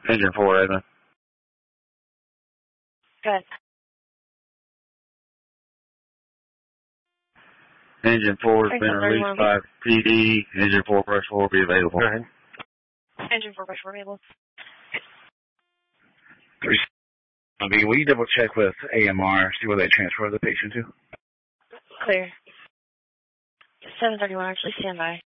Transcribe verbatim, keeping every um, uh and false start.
Engine four, Edmund. Good. Engine four has been released by P D. Engine four, brush four will be available. Go ahead. Engine four, brush four available. Three. Will you double check with A M R, see where they transfer the patient to? Clear. seven thirty-one, actually stand by.